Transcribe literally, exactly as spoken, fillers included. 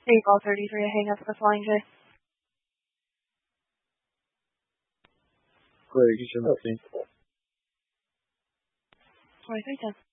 Eight ball thirty-three, hang up the Flying J. Greg, you should have seen. twenty-three ten.